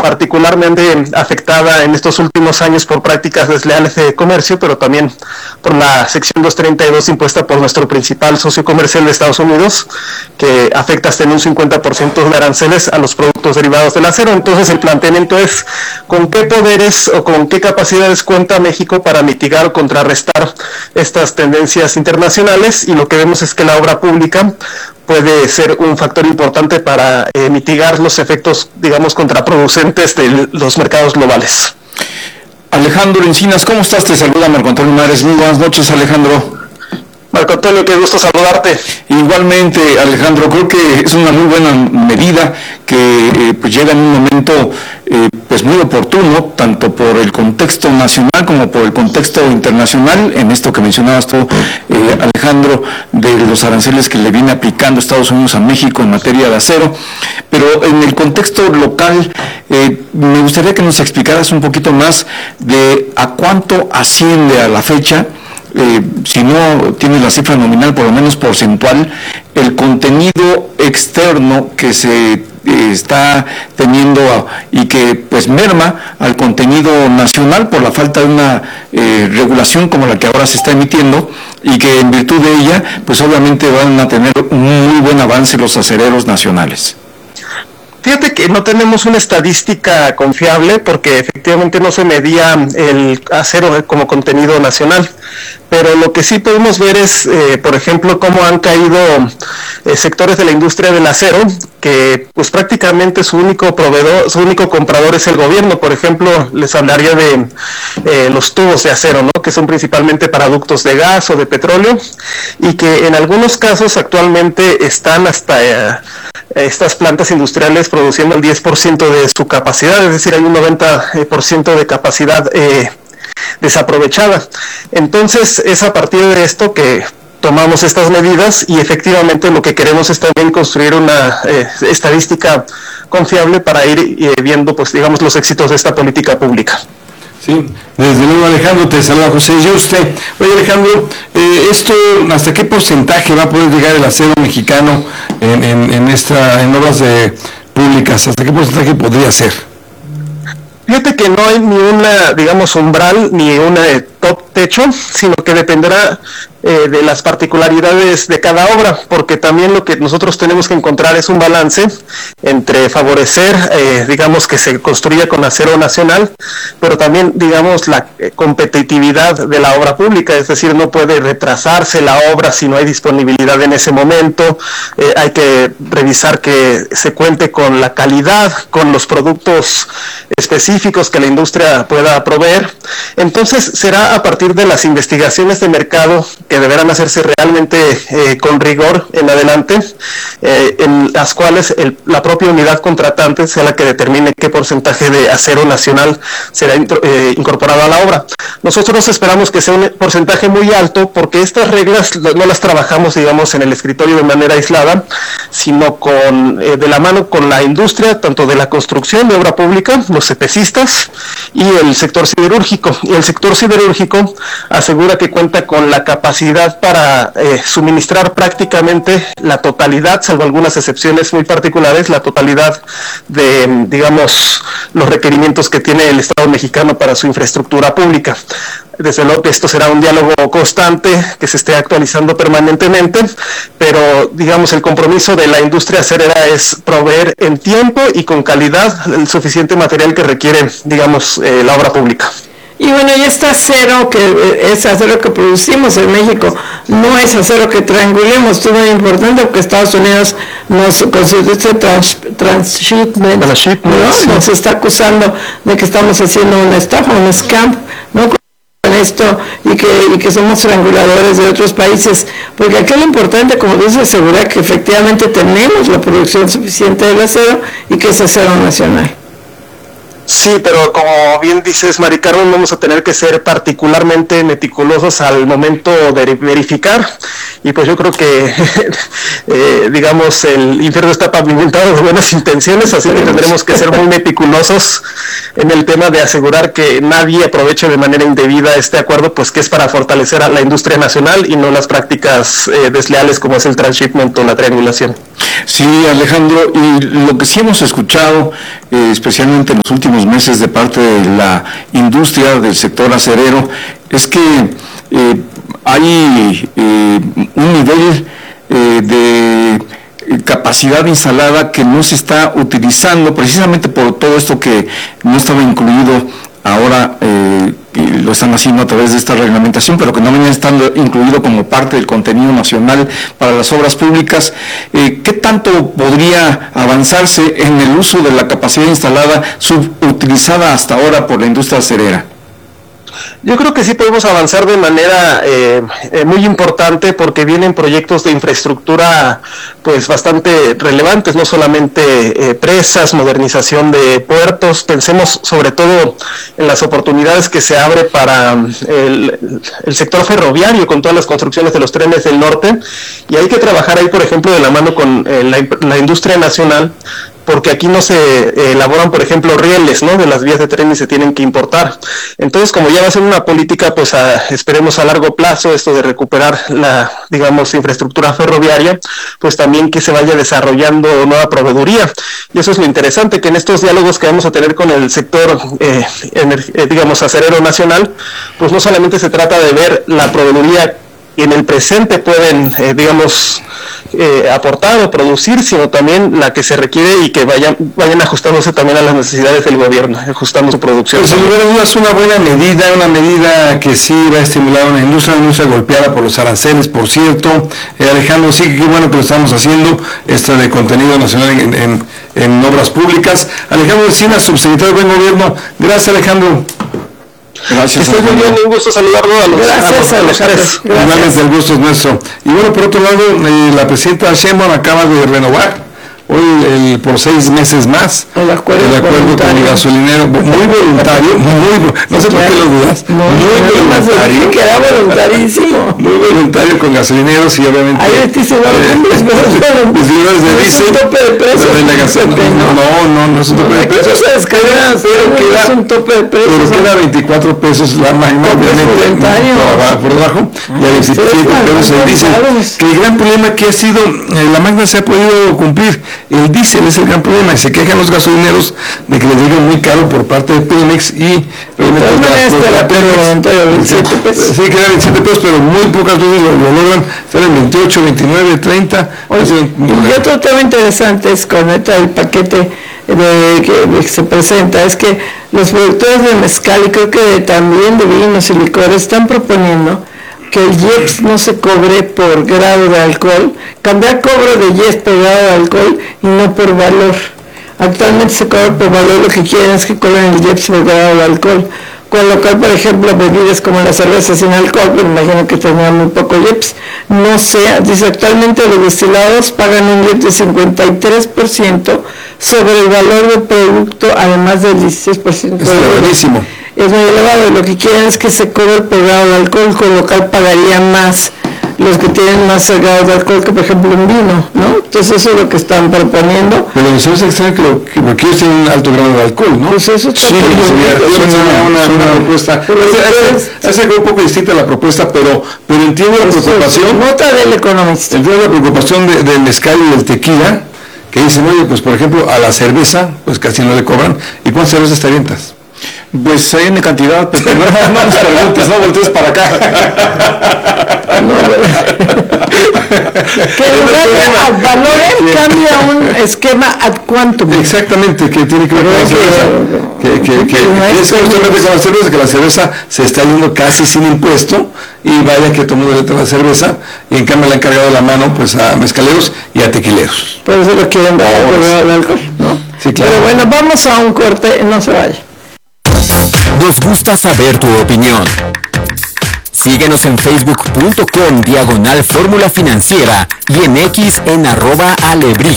particularmente afectada en estos últimos años por prácticas desleales de comercio, pero también por la sección 232 impuesta por nuestro principal socio comercial de Estados Unidos, que afecta hasta en un 50% de aranceles a los productos derivados del acero. Entonces el planteamiento es con qué poderes o con qué capacidades cuenta México para mitigar o contrarrestar estas tendencias internacionales, y lo que vemos es que la obra pública puede ser un factor importante para mitigar los efectos, digamos, contraproducentes de los mercados globales. Alejandro Encinas, ¿cómo estás? Te saluda Marco Antonio Mares. Muy buenas noches, Alejandro. Marco Antonio, qué gusto saludarte. Igualmente, Alejandro, creo que es una muy buena medida que pues llega en un momento pues muy oportuno, tanto por el contexto nacional como por el contexto internacional, en esto que mencionabas tú, Alejandro, de los aranceles que le viene aplicando Estados Unidos a México en materia de acero. Pero en el contexto local, me gustaría que nos explicaras un poquito más de a cuánto asciende a la fecha, si no tienes la cifra nominal, por lo menos porcentual, el contenido externo que se está teniendo y que pues merma al contenido nacional por la falta de una regulación como la que ahora se está emitiendo, y que en virtud de ella pues obviamente van a tener un muy buen avance los acereros nacionales. Fíjate que no tenemos una estadística confiable porque efectivamente no se medía el acero como contenido nacional, pero lo que sí podemos ver es, por ejemplo, cómo han caído sectores de la industria del acero, que pues prácticamente su único proveedor, su único comprador es el gobierno. Por ejemplo, les hablaría de los tubos de acero, ¿no?, que son principalmente para ductos de gas o de petróleo, y que en algunos casos actualmente están hasta estas plantas industriales produciendo el 10% de su capacidad, es decir, hay un 90% de capacidad desaprovechada. Entonces es a partir de esto que tomamos estas medidas, y efectivamente lo que queremos es también construir una estadística confiable para ir viendo, pues digamos, los éxitos de esta política pública. Sí, desde luego, Alejandro, te saluda José Yuste. Oye, Alejandro, ¿esto hasta qué porcentaje va a poder llegar el acero mexicano en obras públicas? ¿Hasta qué porcentaje podría ser? Fíjate que no hay ni una, digamos, umbral, ni una top techo, sino que dependerá de las particularidades de cada obra, porque también lo que nosotros tenemos que encontrar es un balance entre favorecer, digamos, que se construya con acero nacional, pero también, digamos, la competitividad de la obra pública, es decir, no puede retrasarse la obra si no hay disponibilidad en ese momento. Hay que revisar que se cuente con la calidad, con los productos específicos que la industria pueda proveer. Entonces será a partir de las investigaciones de mercado que deberán hacerse realmente con rigor en adelante, en las cuales la propia unidad contratante sea la que determine qué porcentaje de acero nacional será incorporado a la obra. Nosotros esperamos que sea un porcentaje muy alto, porque estas reglas no las trabajamos, digamos, en el escritorio de manera aislada, sino de la mano con la industria, tanto de la construcción de obra pública, los CPCistas, y el sector siderúrgico. Y el sector siderúrgico asegura que cuenta con la capacidad para suministrar prácticamente la totalidad, salvo algunas excepciones muy particulares, la totalidad de, digamos, los requerimientos que tiene el Estado mexicano para su infraestructura pública. Desde luego que esto será un diálogo constante que se esté actualizando permanentemente, pero digamos el compromiso de la industria acerera es proveer en tiempo y con calidad el suficiente material que requiere, digamos, la obra pública. Y bueno, y este acero, que es acero que producimos en México, no es acero que triangulemos. Esto es muy importante porque Estados Unidos nos considera este transshipment, ¿no? Sí. Nos está acusando de que estamos haciendo una estafa, un scam, ¿no?, con esto, y que somos trianguladores de otros países, porque aquí lo importante, como dice, es asegurar que efectivamente tenemos la producción suficiente del acero y que es acero nacional. Sí, pero como bien dices, Mari Carmen, vamos a tener que ser particularmente meticulosos al momento de verificar, y pues yo creo que, digamos, el infierno está pavimentado de buenas intenciones, así que tendremos que ser muy meticulosos en el tema de asegurar que nadie aproveche de manera indebida este acuerdo, pues que es para fortalecer a la industria nacional y no las prácticas desleales como es el transshipment o la triangulación. Sí, Alejandro, y lo que sí hemos escuchado, especialmente en los últimos meses de parte de la industria del sector acerero, es que hay un nivel de capacidad instalada que no se está utilizando precisamente por todo esto que no estaba incluido ahora, lo están haciendo a través de esta reglamentación, pero que no venía estando incluido como parte del contenido nacional para las obras públicas. ¿Qué tanto podría avanzarse en el uso de la capacidad instalada subutilizada hasta ahora por la industria acerera? Yo creo que sí podemos avanzar de manera muy importante, porque vienen proyectos de infraestructura pues bastante relevantes, no solamente presas, modernización de puertos. Pensemos sobre todo en las oportunidades que se abre para el sector ferroviario con todas las construcciones de los trenes del norte, y hay que trabajar ahí, por ejemplo, de la mano con la industria nacional, porque aquí no se elaboran, por ejemplo, rieles, ¿no?, de las vías de tren y se tienen que importar. Entonces, como ya va a ser una política, pues esperemos a largo plazo esto de recuperar la, digamos, infraestructura ferroviaria, pues también que se vaya desarrollando nueva proveeduría. Y eso es lo interesante, que en estos diálogos que vamos a tener con el sector, digamos, acerero nacional, pues no solamente se trata de ver la proveeduría que en el presente pueden, digamos, aportar o producir, sino también la que se requiere y que vayan ajustándose también a las necesidades del gobierno, ajustando su producción. Pues sin lugar a dudas, una buena medida, una medida que sí va a estimular una industria golpeada por los aranceles, por cierto. Alejandro, sí, qué bueno que lo estamos haciendo, esto de contenido nacional en obras públicas. Alejandro Encinas, subsecretario de Buen Gobierno. Gracias, Alejandro. Gracias. Estoy muy bien, un gusto saludarlo a los tres. Igualmente, el gusto es nuestro. Y bueno, por otro lado, la presidenta Sheinbaum acaba de renovar hoy por 6 meses más el acuerdo con el gasolinero, muy voluntario, no sé por qué lo dudas, muy voluntario, que era voluntarísimo, muy voluntario con gasolineros, y obviamente ahí te hice es un tope de precios, no es un tope de precios, es un tope de precios, pero queda 24 pesos la magna, obviamente por debajo, y a 17 pesos el diésel, que el gran problema que ha sido, la magna se ha podido cumplir. El diésel es el gran problema, y se quejan los gasolineros de que les llega muy caro por parte de Pemex, y sí, queda 27 pesos, pero muy pocas veces lo logran, salen 28, 29, 30. Y otro tema interesante es con el paquete que se presenta, es que los productores de mezcal, y creo que también de vinos y licores, están proponiendo que el IEPS no se cobre por grado de alcohol, cambiar cobro de IEPS por grado de alcohol y no por valor. Actualmente se cobra por valor, lo que quieren es que cobren el IEPS por grado de alcohol, con lo cual, por ejemplo, bebidas como la cerveza sin alcohol, pues me imagino que tendrán muy poco IEPS, no sé, dice actualmente los destilados pagan un IEPS de 53% sobre el valor del producto, además del 16%. Está buenísimo. Es muy elevado, lo que quieren es que se cobre por grado de alcohol, con lo cual pagarían más los que tienen más grados de alcohol que, por ejemplo, un vino, ¿no? Entonces eso es lo que están proponiendo. Pero eso es extraño que porque ellos tienen un alto grado de alcohol, ¿no? Pues eso está una propuesta. Es un poco distinta la propuesta, pero entiendo la preocupación. Nota del economista. Entiendo la preocupación del mezcal y del tequila, que dicen, oye, pues por ejemplo, a la cerveza, pues casi no le cobran. ¿Y cuántas cervezas te avientas? Pues hay una cantidad, pero no nos preguntes, no voltees para acá. Que en lugar de valoren cambia un esquema ad quantum. Exactamente, que tiene que ver con la cerveza. Es justamente con la cerveza, que la cerveza se está yendo casi sin impuesto, y vaya que todo el mundo le trae la cerveza, y en cambio le han cargado la mano pues a mezcaleros y a tequileros. Por eso lo quieren dar al alcohol, ¿no? Sí, claro. Pero bueno, vamos a un corte, no se vaya. Nos gusta saber tu opinión. Síguenos en facebook.com/Fórmula Financiera y en X en @Alebrije.